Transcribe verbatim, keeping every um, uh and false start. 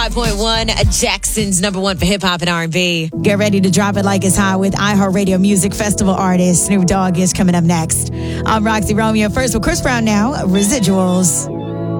five point one, Jackson's number one for hip hop and R and B. Get ready to drop it like it's hot with iHeartRadio Music Festival artist Snoop Dogg is coming up next. I'm Roxy Romeo. First with Chris Brown now, Residuals.